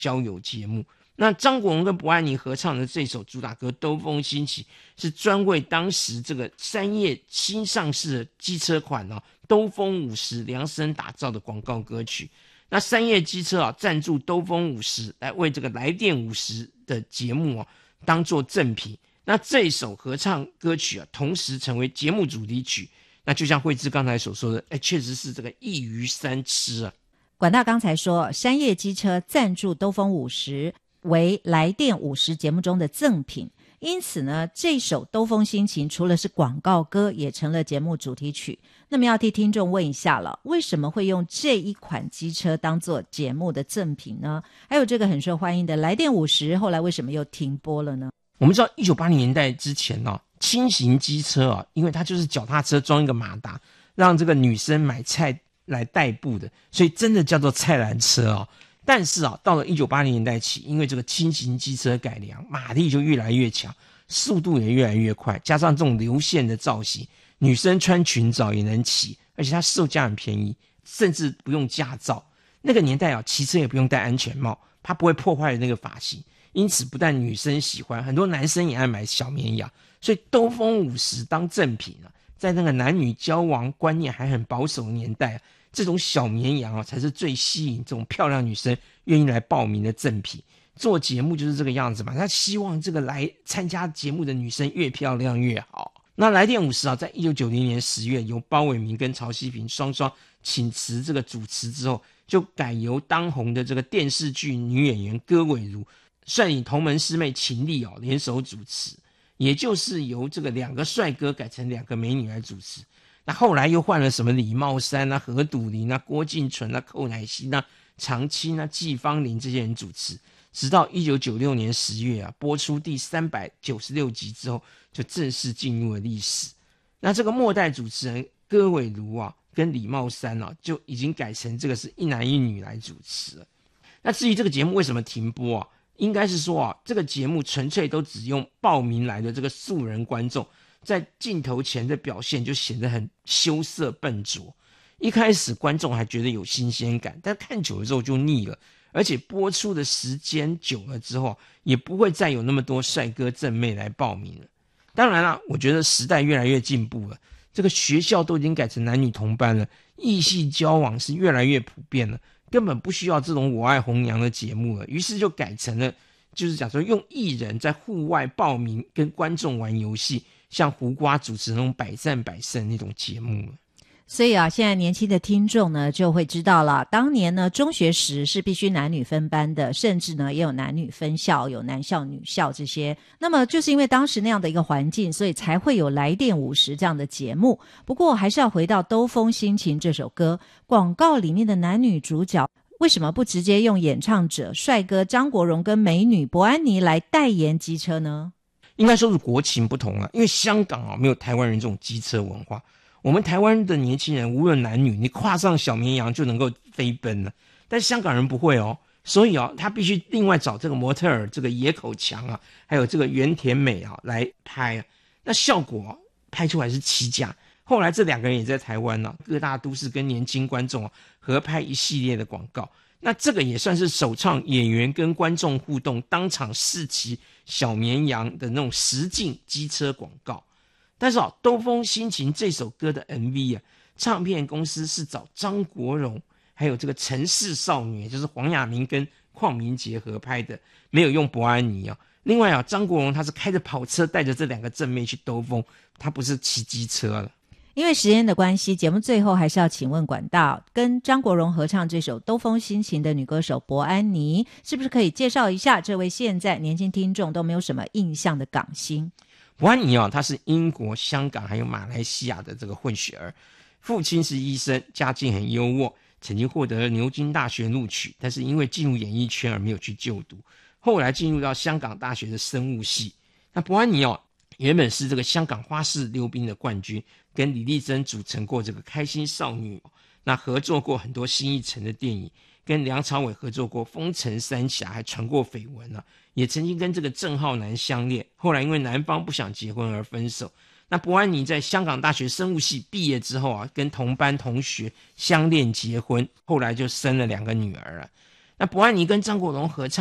交友节目。那张国荣跟博安妮合唱的这首主打歌《兜风兴起》，是专为当时这个三叶新上市的机车款兜风50量身打造的广告歌曲。那三叶机车赞助兜风50来为这个来电50的节目当做赠品。那这首合唱歌曲同时成为节目主题曲。那就像慧芝刚才所说的，确实是这个一鱼三吃啊。 管大刚才说，山叶机车赞助兜风50为来电50节目中的赠品，因此呢，这首兜风心情除了是广告歌，也成了节目主题曲。那么要替听众问一下了，为什么会用这一款机车当做节目的赠品呢？还有这个很受欢迎的来电50，后来为什么又停播了呢？ 我们知道1980年代之前轻型机车因为它就是脚踏车装一个马达，让这个女生买菜来代步的，所以真的叫做菜篮车但是到了1980年代起，因为这个轻型机车改良，马力就越来越强，速度也越来越快，加上这种流线的造型，女生穿裙子也能骑，而且它售价很便宜，甚至不用驾照。那个年代骑车也不用戴安全帽，它不会破坏那个发型，因此不但女生喜欢，很多男生也爱买小绵羊。所以兜风50当赠品在那个男女交往观念还很保守的年代这种小绵羊才是最吸引这种漂亮女生愿意来报名的赠品。做节目就是这个样子嘛，他希望这个来参加节目的女生越漂亮越好。那来电50在1990年10月由包伟明跟曹希平双双请辞这个主持之后，就改由当红的这个电视剧女演员戈伟如率领同门师妹秦丽联手主持，也就是由这个2个帅哥改成2个美女来主持。那后来又换了什么李茂山何笃林郭敬淳寇乃馨常青季芳玲这些人主持，直到1996年10月播出第396集之后，就正式进入了历史。那这个末代主持人戈伟如跟李茂山就已经改成这个是一男一女来主持了。那至于这个节目为什么停播应该是说这个节目纯粹都只用报名来的这个素人观众，在镜头前的表现就显得很羞涩笨拙。一开始观众还觉得有新鲜感，但看久了之后就腻了，而且播出的时间久了之后也不会再有那么多帅哥正妹来报名了。当然啦，我觉得时代越来越进步了，这个学校都已经改成男女同班了，异性交往是越来越普遍了，根本不需要这种我爱红娘的节目了，于是就改成了就是讲说用艺人在户外报名跟观众玩游戏，像胡瓜主持那种百战百胜那种节目了。 所以现在年轻的听众呢就会知道了，当年呢中学时是必须男女分班的，甚至呢也有男女分校，有男校女校这些。那么就是因为当时那样的一个环境，所以才会有来电50这样的节目。不过还是要回到兜风心情这首歌，广告里面的男女主角为什么不直接用演唱者帅哥张国荣跟美女博安妮来代言机车呢？ 应该说是国情不同因为香港没有台湾人这种机车文化。我们台湾的年轻人无论男女，你跨上小绵羊就能够飞奔了，但香港人不会所以他必须另外找这个模特儿，这个野口强还有这个原田美来拍那效果拍出来是奇佳。后来这2个人也在台湾各大都市跟年轻观众合拍一系列的广告，那这个也算是首创演员跟观众互动，当场试骑小绵羊的那种实境机车广告。但是兜风心情这首歌的 MV 唱片公司是找张国荣还有这个城市少女，也就是黄雅明跟邝明杰合拍的，没有用博安妮另外张国荣他是开着跑车带着这2个正妹去兜风，他不是骑机车了。 因为时间的关系，节目最后还是要请问管道，跟张国荣合唱这首兜风心情的女歌手博安妮，是不是可以介绍一下这位现在年轻听众都没有什么印象的港星？ 博安妮她是英国、香港还有马来西亚的这个混血儿，父亲是医生，家境很优渥，曾经获得牛津大学录取，但是因为进入演艺圈而没有去就读，后来进入到香港大学的生物系。那博安妮原本是这个香港花式溜冰的冠军，跟李丽珍组成过这个开心少女，那合作过很多新艺城的电影，跟梁朝伟合作过风尘三侠，还传过绯闻也曾经跟这个郑浩南相恋，后来因为男方不想结婚而分手。那博安妮在香港大学生物系毕业之后跟同班同学相恋结婚，后来就生了2个女儿那伯安妮跟张国荣合唱。